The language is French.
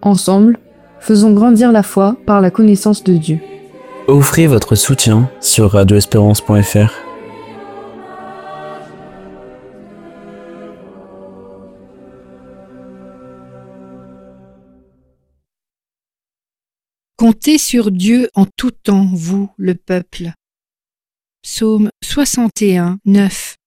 Ensemble, faisons grandir la foi par la connaissance de Dieu. Offrez votre soutien sur radioespérance.fr. Comptez sur Dieu en tout temps, vous, le peuple. Psaume 61, 9.